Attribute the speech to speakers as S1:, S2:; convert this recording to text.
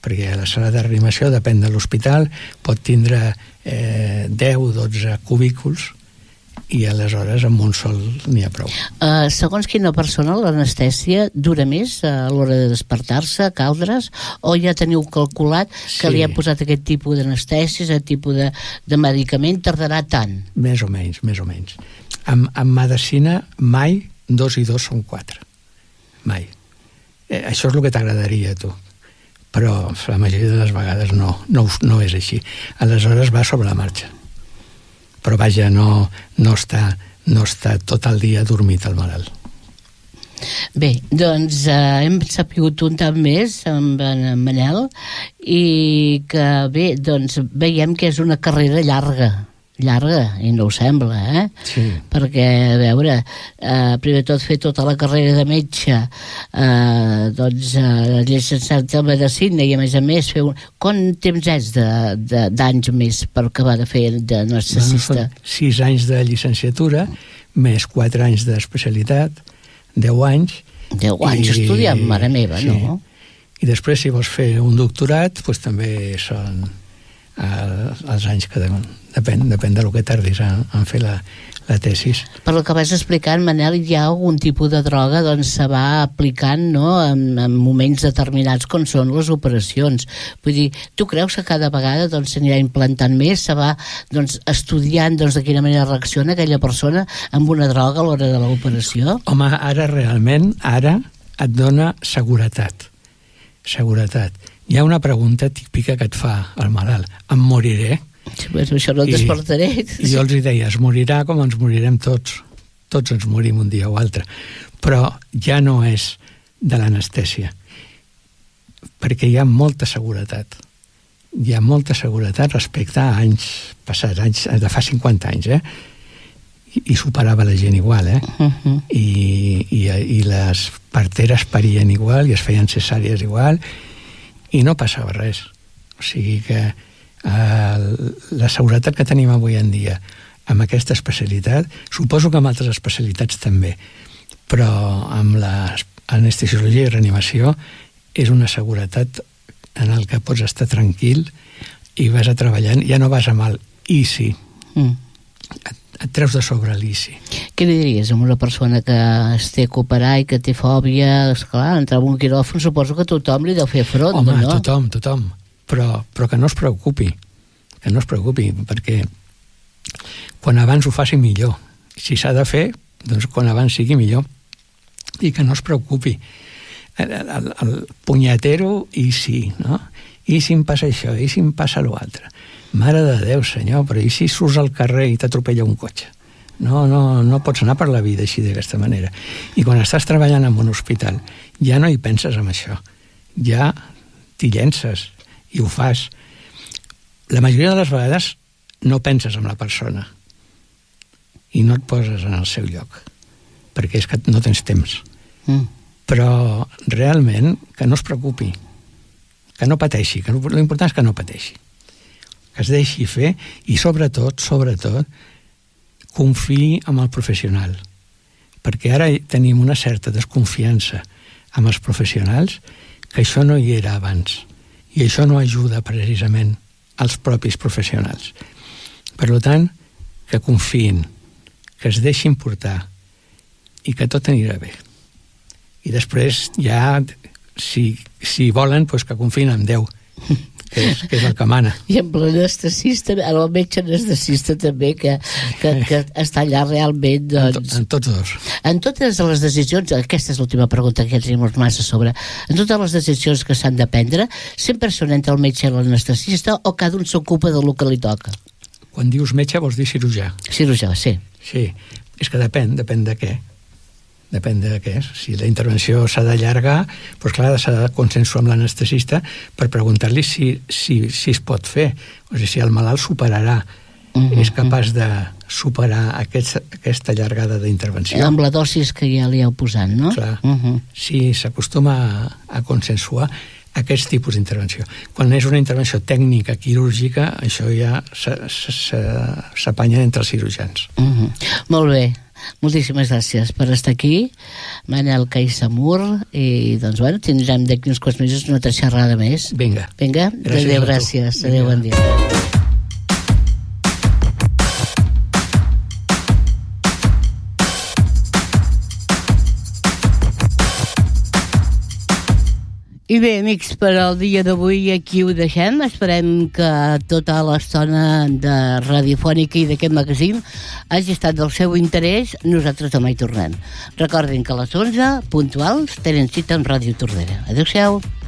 S1: perquè la sala de reanimació, depèn de l'hospital, pot tindre 10 o 12 cubículs, i aleshores amb un sol n'hi ha prou.
S2: Segons quina persona, l'anestèsia dura més a l'hora de despertar-se, caldre's, o ja teniu calculat que li han posat aquest tipus d'anestèsies, aquest tipus de medicament, tardarà tant?
S1: Més o menys. En medicina mai 2 i 2 són 4. Mai. Això és el que t'agradaria a tu, però la majoria de les vegades no és així. Aleshores va sobre la marxa. Però vaja, no està tot el dia dormit el malalt.
S2: Bé, doncs hem sapigut un tant més amb en Manel, i que bé, doncs veiem que és una carrera llarga, i no ho sembla,
S1: Sí.
S2: Perquè, a veure, primer tot fer tota la carrera de metge, llicenciat en medicina, i a més fer quant temps és d'anys més per acabar de fer d'anestesista?
S1: 6 anys de llicenciatura més 4 anys d'especialitat, 10 anys.
S2: 10 anys estudiant, mare meva, sí. No?
S1: I després, si vols fer un doctorat, doncs també són els anys que depèn del que tardis en fer la tesis.
S2: Per el que vas explicant, Manel, hi ha algun tipus de droga doncs se va aplicant, no?, en moments determinats com són les operacions. Vull dir, tu creus que cada vegada doncs s'anirà implantant més, se va doncs estudiant doncs de quina manera reacciona aquella persona amb una droga a l'hora de l'operació?
S1: Home, ara et dona seguretat. Hi ha una pregunta típica que et fa el malalt: em moriré?
S2: Sí, però això no et despertaré.
S1: I jo els deia, es morirà com ens morirem tots. Tots ens morim un dia o altre. Però ja no és de l'anestèsia, perquè hi ha molta seguretat. Hi ha molta seguretat respecte a anys passats, anys de fa 50 anys, I superava la gent igual, I les parteres parien igual, i es feien cesàries igual, i no passava res. O sigui que la seguretat que tenim avui en dia amb aquesta especialitat, suposo que amb altres especialitats també, però amb l'anestesiologia i reanimació és una seguretat en el que pots estar tranquil i vas a treballant, ja no vas amb el ICI, et treus de sobre l'ICI.
S2: Què li diries a una persona que es té que operar i que té fòbia? Esclar, entrar en un quiròfan suposo que tothom li deu fer front.
S1: Home,
S2: no?
S1: Tothom. Però que no es preocupi, perquè quan abans ho faci millor. Si s'ha de fer, doncs quan abans sigui millor. I que no es preocupi. El punyetero i sí, no? I si em passa això, i si em passa l'altre. Mare de Déu, senyor, però i si surts al carrer i t'atropella un cotxe? No pots anar per la vida així d'aquesta manera. I quan estàs treballant en un hospital ja no hi penses en això. Ja t'hi llences i ho fas. La majoria de les vegades no penses en la persona i no et poses en el seu lloc, perquè és que no tens temps. Però realment que no es preocupi, que no pateixi, que l'important és que no pateixi, que es deixi fer i sobretot confiï en el professional, perquè ara tenim una certa desconfiança amb els professionals que això no hi era abans i això no ajuda precisament als propis professionals. Per tant, que confiïn, que es deixin portar i que tot anirà bé. I després ja, si volen, doncs que confiïn en Déu, que és el que mana.
S2: I amb l'anestesista, el metge anestesista també, que està allà realment, doncs...
S1: En tots dos.
S2: En totes les decisions, aquesta és l'última pregunta que ja tenim massa sobre, en totes les decisions que s'han de prendre, sempre són entre el metge i l'anestesista o cada un s'ocupa del que li toca?
S1: Quan dius metge vols dir cirurgià.
S2: Cirurgià, sí.
S1: Sí, és que depèn de què. Depèn de què és. Si la intervenció s'ha d'allargar, doncs clar, s'ha de consensuar amb l'anestesista per preguntar-li si es pot fer, o sigui, si el malalt superarà, és capaç de superar aquesta allargada d'intervenció.
S2: Amb la dosis que ja li heu posat, no?
S1: Clar, sí, s'acostuma a consensuar aquest tipus d'intervenció. Quan és una intervenció tècnica, quirúrgica, això ja s'apanya entre els cirurgians.
S2: Molt bé. Moltíssimes gràcies per estar aquí, Manel Caixamur, i doncs bueno, tindrem d'aquí uns quants mesos una altra xerrada més.
S1: Vinga.
S2: Adéu, gràcies. Adéu, bon dia. I bé, amics, per al dia d'avui aquí ho deixem. Esperem que tota l'estona de radiofònica i d'aquest magazín hagi estat del seu interès. Nosaltres demà hi tornem. Recordin que a les 11, puntuals, tenen cita amb Ràdio Tordera. Adéu-siau.